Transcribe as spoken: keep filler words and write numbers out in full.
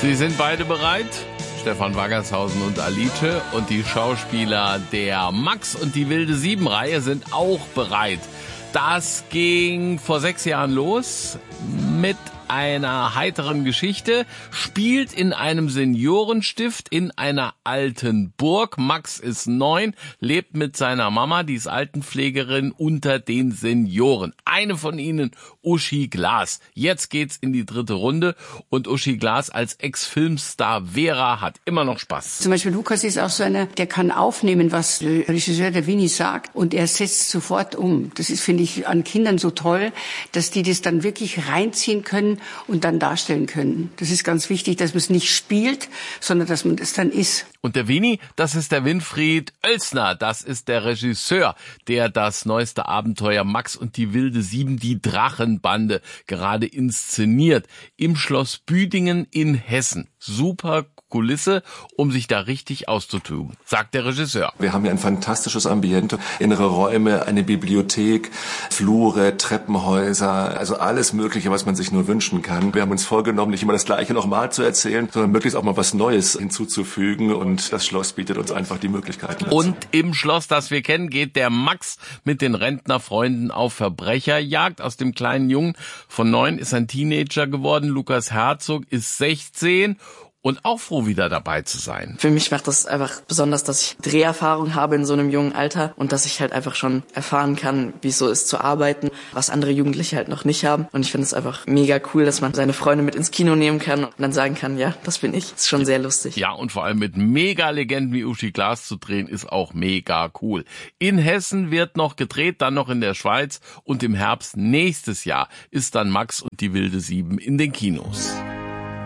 Sie sind beide bereit? Stefan Waggershausen und Alice und die Schauspieler der Max und die Wilde Sieben-Reihe sind auch bereit. Das ging vor sechs Jahren los mit einer heiteren Geschichte, spielt in einem Seniorenstift in einer alten Burg. Max ist neun, lebt mit seiner Mama, die ist Altenpflegerin, unter den Senioren. Eine von ihnen, Uschi Glas. Jetzt geht's in die dritte Runde und Uschi Glas als Ex-Filmstar Vera hat immer noch Spaß. Zum Beispiel Lukas ist auch so einer, der kann aufnehmen, was der Regisseur, der Winnie, sagt und er setzt sofort um. Das ist, finde ich, an Kindern so toll, dass die das dann wirklich reinziehen können und dann darstellen können. Das ist ganz wichtig, dass man es nicht spielt, sondern dass man es dann ist. Und der Winnie, das ist der Winfried Oelsner, das ist der Regisseur, der das neueste Abenteuer Max und die Wilde Sieben, die Drachenbande, gerade inszeniert. Im Schloss Büdingen in Hessen. Super Kulisse, um sich da richtig auszutoben, sagt der Regisseur. Wir haben hier ein fantastisches Ambiente, innere Räume, eine Bibliothek, Flure, Treppenhäuser, also alles Mögliche, was man sich nur wünschen kann. Wir haben uns vorgenommen, nicht immer das Gleiche nochmal zu erzählen, sondern möglichst auch mal was Neues hinzuzufügen und das Schloss bietet uns einfach die Möglichkeiten dazu. Und im Schloss, das wir kennen, geht der Max mit den Rentnerfreunden auf Verbrecherjagd. Aus dem kleinen Jungen von neun ist ein Teenager geworden. Lukas Herzog ist sechzehn. Und auch froh, wieder dabei zu sein. Für mich macht das einfach besonders, dass ich Dreherfahrung habe in so einem jungen Alter und dass ich halt einfach schon erfahren kann, wie es so ist zu arbeiten, was andere Jugendliche halt noch nicht haben. Und ich finde es einfach mega cool, dass man seine Freunde mit ins Kino nehmen kann und dann sagen kann, ja, das bin ich. Das ist schon sehr lustig. Ja, und vor allem mit Mega-Legenden wie Uschi Glas zu drehen, ist auch mega cool. In Hessen wird noch gedreht, dann noch in der Schweiz und im Herbst nächstes Jahr ist dann Max und die Wilde Sieben in den Kinos.